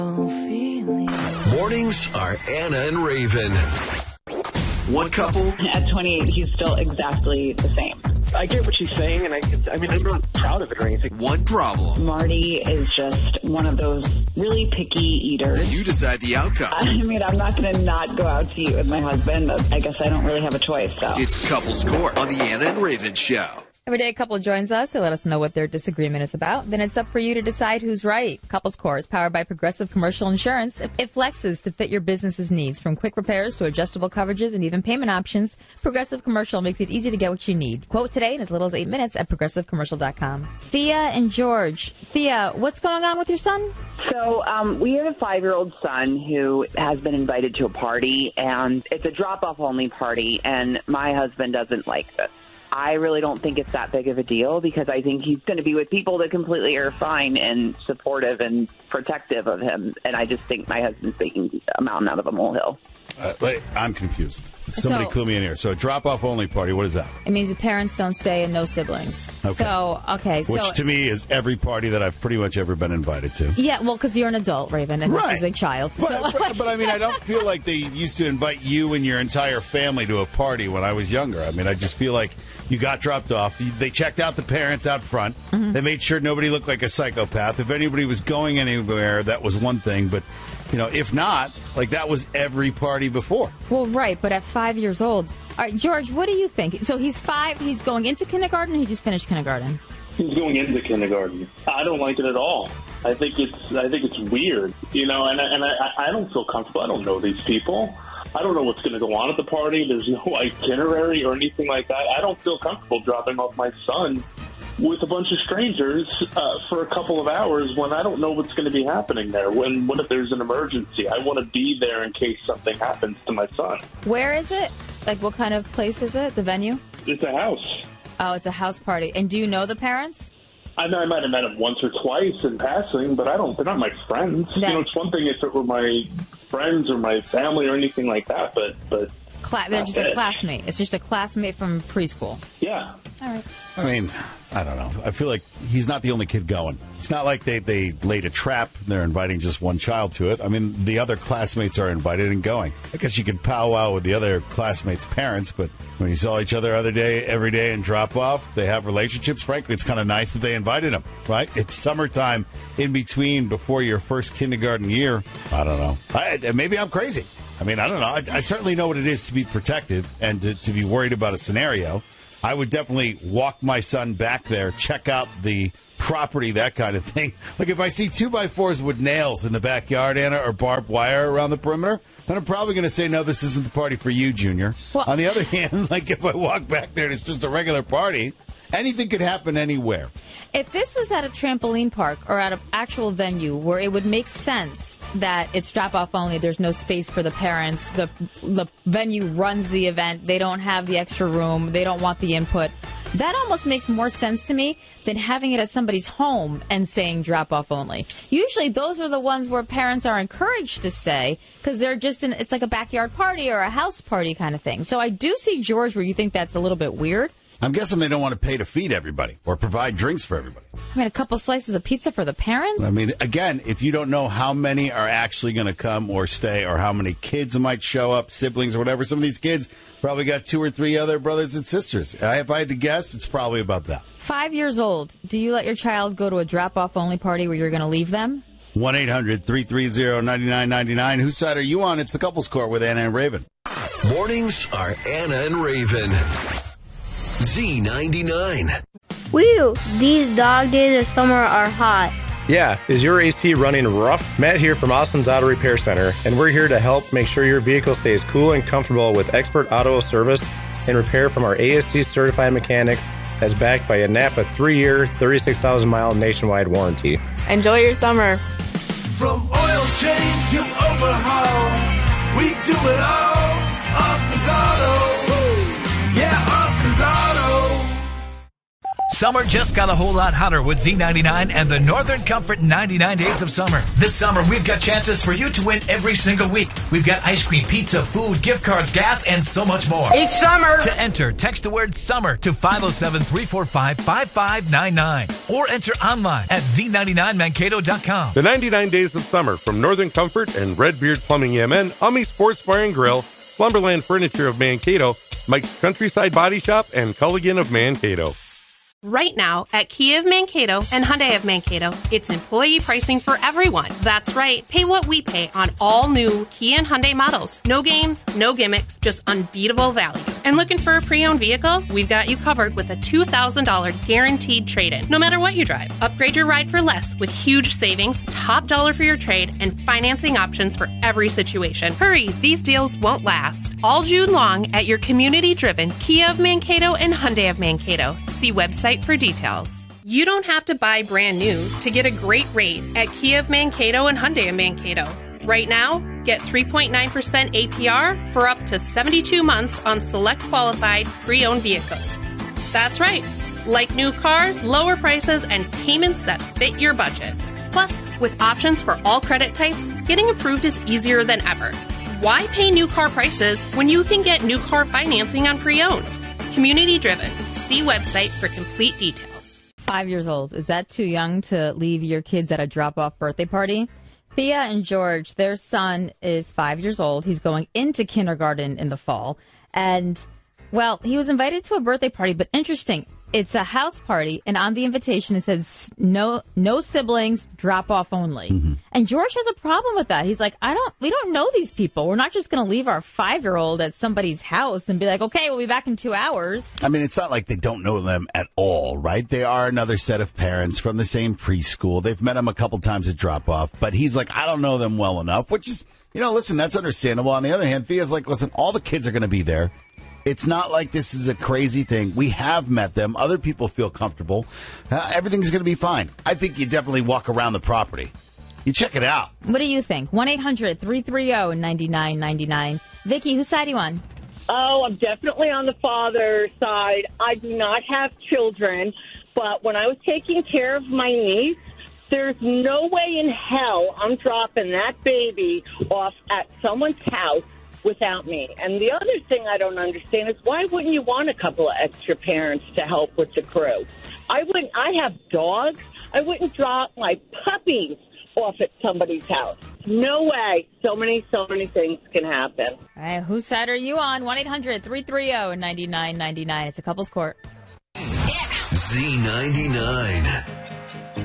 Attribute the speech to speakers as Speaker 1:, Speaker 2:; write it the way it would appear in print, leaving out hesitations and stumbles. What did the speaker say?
Speaker 1: Mornings are Anna and Raven. One couple.
Speaker 2: At 28, he's still exactly the same.
Speaker 3: I get what she's saying, and I'm not proud of it or anything.
Speaker 1: One problem.
Speaker 2: Marty is just one of those really picky eaters.
Speaker 1: You decide the outcome.
Speaker 2: I'm not going to not go out to eat with my husband. I guess I don't really have a choice. So
Speaker 1: It's Couples Court on the Anna and Raven Show.
Speaker 4: Every day a couple joins us to let us know what their disagreement is about. Then it's up for you to decide who's right. Couples Core is powered by Progressive Commercial Insurance. It flexes to fit your business's needs. From quick repairs to adjustable coverages and even payment options, Progressive Commercial makes it easy to get what you need. Quote today in as little as 8 minutes at progressivecommercial.com. Thea and George. Thea, what's going on with your son?
Speaker 2: So we have a 5-year-old son who has been invited to a party, and it's a drop-off only party, and my husband doesn't like this. I really don't think it's that big of a deal because I think he's going to be with people that completely are fine and supportive and protective of him. And I just think my husband's making a mountain out of a molehill.
Speaker 5: I'm confused. Somebody clue me in here. So a drop-off only party, what is that?
Speaker 4: It means the parents don't stay and no siblings.
Speaker 5: Okay. Which to me is every party that I've pretty much ever been invited to.
Speaker 4: Yeah, well, because you're an adult, Raven, and
Speaker 5: Right.
Speaker 4: this is a child.
Speaker 5: But I mean, I don't feel like they used to invite you and your entire family to a party when I was younger. I mean, I just feel like you got dropped off. They checked out the parents out front. Mm-hmm. They made sure nobody looked like a psychopath. If anybody was going anywhere, that was one thing. But, if not, that was every party before.
Speaker 4: Well, right, but at 5 years old. All right, George, what do you think? So he's 5, he's going into kindergarten, or he just finished kindergarten?
Speaker 6: He's going into kindergarten. I don't like it at all. I think it's weird, and I don't feel comfortable. I don't know these people. I don't know what's going to go on at the party. There's no itinerary or anything like that. I don't feel comfortable dropping off my son with a bunch of strangers for a couple of hours when I don't know what's going to be happening there. What if there's an emergency? I want to be there in case something happens to my son.
Speaker 4: Where is it? What kind of place is it, the venue?
Speaker 6: It's a house.
Speaker 4: Oh, it's a house party. And do you know the parents?
Speaker 6: I know I might have met them once or twice in passing, but they're not my friends. It's one thing if it were my friends or my family or anything like that, but
Speaker 4: they're just a classmate. It's just a classmate from preschool.
Speaker 6: Yeah.
Speaker 4: All right.
Speaker 5: I mean, I don't know. I feel like he's not the only kid going. It's not like they laid a trap. They're inviting just one child to it. I mean, the other classmates are invited and going. I guess you could powwow with the other classmates' parents, but when you saw each other every day and drop off, they have relationships. Frankly, it's kind of nice that they invited them, right? It's summertime in between before your first kindergarten year. I don't know. Maybe I'm crazy. I mean, I don't know. I certainly know what it is to be protective and to be worried about a scenario. I would definitely walk my son back there, check out the property, that kind of thing. If I see 2x4s with nails in the backyard, Anna, or barbed wire around the perimeter, then I'm probably going to say, no, this isn't the party for you, Junior. Well, on the other hand, if I walk back there and it's just a regular party, anything could happen anywhere.
Speaker 4: If this was at a trampoline park or at an actual venue where it would make sense that it's drop-off only, there's no space for the parents, the venue runs the event, they don't have the extra room, they don't want the input, that almost makes more sense to me than having it at somebody's home and saying drop-off only. Usually those are the ones where parents are encouraged to stay because they're just it's like a backyard party or a house party kind of thing. So I do see, George, where you think that's a little bit weird.
Speaker 5: I'm guessing they don't want to pay to feed everybody or provide drinks for everybody.
Speaker 4: I mean, a couple slices of pizza for the parents?
Speaker 5: I mean, again, if you don't know how many are actually going to come or stay or how many kids might show up, siblings or whatever, some of these kids probably got 2 or 3 other brothers and sisters. If I had to guess, it's probably about that.
Speaker 4: 5 years old. Do you let your child go to a drop-off only party where you're going to leave them?
Speaker 5: 1-800-330-9999. Whose side are you on? It's the Couples Court with Anna and Raven.
Speaker 1: Mornings are Anna and Raven. Z99.
Speaker 7: Woo! These dog days of summer are hot.
Speaker 8: Yeah, is your AC running rough? Matt here from Austin's Auto Repair Center, and we're here to help make sure your vehicle stays cool and comfortable with expert auto service and repair from our ASC certified mechanics, as backed by a Napa 3-year, 36,000-mile nationwide warranty.
Speaker 7: Enjoy your summer.
Speaker 9: From oil change to overhaul, we do it all. Austin's Auto. Yeah, Austin's Auto.
Speaker 10: Summer just got a whole lot hotter with Z99 and the Northern Comfort 99 Days of Summer. This summer, we've got chances for you to win every single week. We've got ice cream, pizza, food, gift cards, gas, and so much more.
Speaker 11: Each summer!
Speaker 10: To enter, text the word SUMMER to 507-345-5599 or enter online at Z99Mankato.com.
Speaker 12: The 99 Days of Summer from Northern Comfort and Redbeard Plumbing EMN, Ummy Sports Bar and Grill, Slumberland Furniture of Mankato, Mike's Countryside Body Shop, and Culligan of Mankato.
Speaker 13: Right now, at Kia of Mankato and Hyundai of Mankato, it's employee pricing for everyone. That's right. Pay what we pay on all new Kia and Hyundai models. No games, no gimmicks, just unbeatable value. And looking for a pre-owned vehicle? We've got you covered with a $2,000 guaranteed trade-in. No matter what you drive, upgrade your ride for less with huge savings, top dollar for your trade, and financing options for every situation. Hurry, these deals won't last. All June long at your community-driven Kia of Mankato and Hyundai of Mankato. See website for details. You don't have to buy brand new to get a great rate at Kia of Mankato and Hyundai of Mankato. Right now, get 3.9% APR for up to 72 months on select qualified pre-owned vehicles. That's right. Like new cars, lower prices, and payments that fit your budget. Plus, with options for all credit types, getting approved is easier than ever. Why pay new car prices when you can get new car financing on pre-owned? Community driven. See website for complete details.
Speaker 4: 5 years old. Is that too young to leave your kids at a drop-off birthday party? Thea and George, their son is 5 years old. He's going into kindergarten in the fall. And, well, he was invited to a birthday party, but interesting. It's a house party, and on the invitation it says no siblings, drop off only. Mm-hmm. And George has a problem with that. He's like, we don't know these people. We're not just going to leave our 5-year-old at somebody's house and be like, okay, we'll be back in 2 hours.
Speaker 5: I mean, it's not like they don't know them at all, right? They are another set of parents from the same preschool. They've met him a couple times at drop off, but he's like, I don't know them well enough, which is, listen, that's understandable. On the other hand, Thea's like, listen, all the kids are going to be there. It's not like this is a crazy thing. We have met them. Other people feel comfortable. Everything's going to be fine. I think you definitely walk around the property. You check it out.
Speaker 4: What do you think? 1-800-330-9999. Vicky, whose side are you on?
Speaker 14: Oh, I'm definitely on the father's side. I do not have children, but when I was taking care of my niece, there's no way in hell I'm dropping that baby off at someone's house without me. And the other thing I don't understand is why wouldn't you want a couple of extra parents to help with the crew? I have dogs. I wouldn't drop my puppies off at somebody's house. No way. So many things can happen.
Speaker 4: All right, whose side are you on? 1-800-330-9999. It's a couple's court.
Speaker 1: Z99.